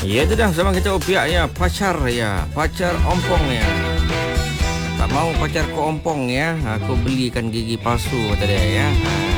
Ya itu dah sama kita opiak ya, pacar ya, pacar ompong ya. Tak mau pacar ku ompong ya, aku belikan gigi palsu kata dia ya.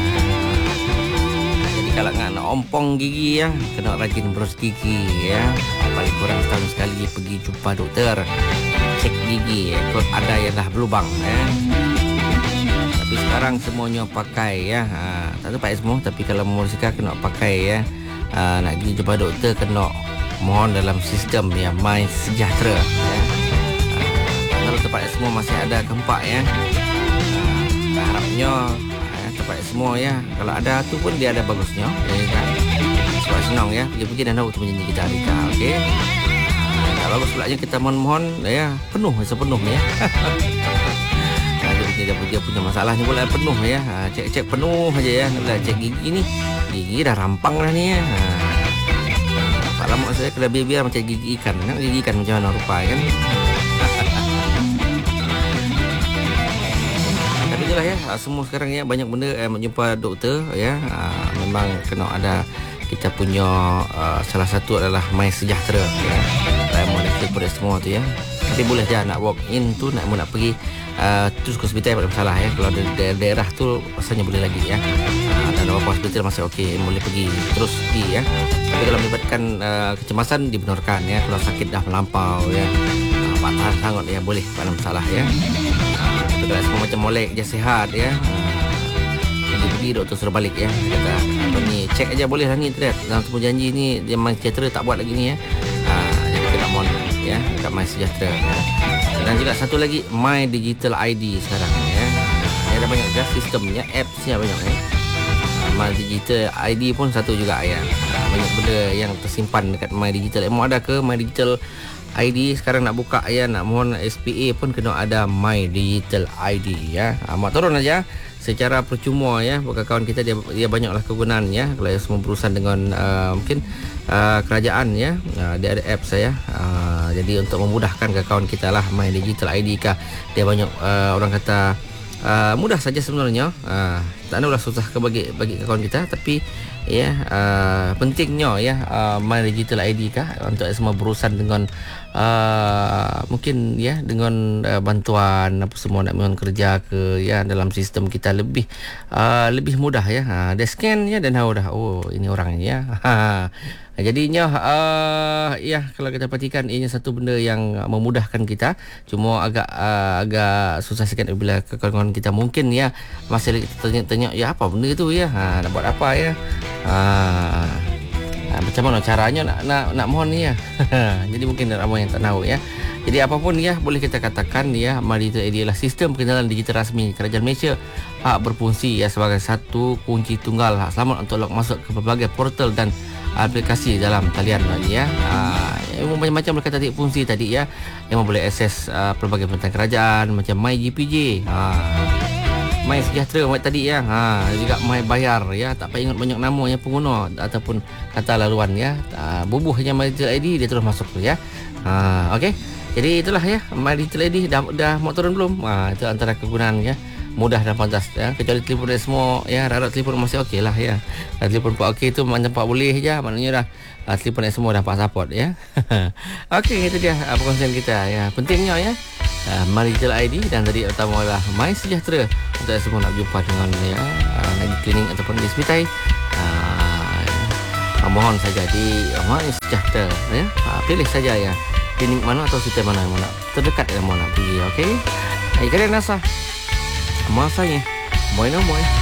Jadi kalau nak ompong gigi ya, kena rajin berus gigi ya. Paling kurang setahun sekali pergi jumpa dokter, cek gigi ya, kalau ada yang dah berlubang ya. Tapi sekarang semuanya pakai ya. Tak tahu pakai semua, tapi kalau Mursika kena pakai ya. Nak pergi jumpa doktor kena mohon dalam sistem ya My Sejahtera ya. Kalau tempat semua masih ada kempak ya. Harapnya tempat semua ya, kalau ada tu pun dia ada bagusnya ya kan. Sebab senang ya, pergi-pergi dan tahu tu penyanyi kita Arika. Okey. Tak bagus pula kita mohon-mohon ya, penuh sepenuh ya. Dia punya masalah ni pula penuh ya. Cek-cek penuh aja ya. Nak cek gigi ni. Gigi dah rampang dah ni ya. Tak lama saya kena biar macam gigi ikan. Nak gigi ikan macam mana rupa kan. Tapi itulah ya, semua sekarang ya banyak benda menjumpa doktor ya. Memang kena ada kita punya salah satu adalah My Sejahtera ya. Mau nak pada semua tu ya. Tapi boleh je nak walk in tu nak pergi terus ke hospital tak ada masalah ya. Kalau daerah tu rasanya boleh lagi ya. Dan apa hospital masih okey, boleh pergi terus pergi ya. Tapi kalau melibatkan kecemasan dibenarkan ya. Kalau sakit dah melampau ya, patah sangat ya, boleh tak ada masalah ya. Tapi kalau semua macam molek je sihat ya, pergi doktor suruh balik ya. Kata apa ni, cek aja boleh lah ni terlihat dalam tubuh janji ni dia My Sejahtera tak buat lagi ni ya. Jadi kena mohon ya kat My Sejahtera ya. Dan juga satu lagi My Digital ID sekarang ya. Ada banyak juga sistemnya, appsnya banyak ya. My Digital ID pun satu juga ya. Banyak benda yang tersimpan dekat My Digital. Mau ada ke My Digital ID sekarang nak buka ya, nak mohon SPA pun kena ada My Digital ID ya. Mak turun aja secara percuma ya. Kawan kita dia banyaklah kegunaan ya. Kalau semua berurusan dengan mungkin kerajaan ya, dia ada apps saya. Jadi untuk memudahkan kawan kita lah My Digital ID kah, dia banyak orang kata mudah saja sebenarnya. Tak adalah susah ke bagi kawan kita, tapi ya pentingnya ya My Digital ID kah untuk semua berurusan dengan mungkin ya dengan bantuan apa semua nak mohon kerja ke ya dalam sistem kita lebih mudah ya. Dia scan ya dan tahu dah ini orangnya ya. Jadinya ya kalau kita perhatikan ini satu benda yang memudahkan kita, cuma agak susah sikit bila kawan-kawan kita mungkin ya masih tanya ya apa benda itu ya, nak buat apa ya, macam mana caranya nak mohon ni ya. Jadi mungkin ramai yang tak tahu ya. Jadi apapun ya boleh kita katakan ya, My Digital ID adalah sistem pengenalan digital rasmi Kerajaan Malaysia, hak berfungsi ya sebagai satu kunci tunggal hak selamat untuk log masuk ke berbagai portal dan aplikasi dalam talian tadi ya. Macam-macam berkata tadi fungsi tadi ya, yang boleh akses pelbagai pemerintahan kerajaan macam My GPJ, My Sejahtera tadi ya, juga My Bayar ya. Tak payah ingat banyak nama yang pengguna ataupun kata laluan ya. Bubuh hanya My Digital ID dia terus masuk tu ya. Okey. Jadi itulah ya, My Digital ID dah mau turun belum? Itu antara kegunaan ya. Mudah dan pantas ya. Kecuali telefon dia semua ya, harap telefon masih okey lah ya. Telefon Pak okey tu macam Pak boleh je, maknanya dah telefon dia semua dah Pak support ya. Okey, itu dia perkongsian kita ya. Pentingnya ya My Digital ID, dan tadi utama adalah My Sejahtera untuk semua nak jumpa dengan ya lagi klinik ataupun di hospital. Mohon saja di My Sejahtera ya. Pilih saja ya klinik mana atau hospital mana yang nak terdekat yang mana pergi. Okey. Kalian rasa masanya, moy no moy.